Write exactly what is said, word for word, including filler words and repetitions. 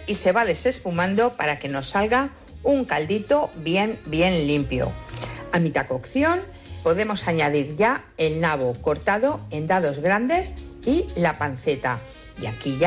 y se va desespumando para que nos salga un caldito bien, bien limpio. A mitad cocción podemos añadir ya el nabo cortado en dados grandes y la panceta. Y aquí ya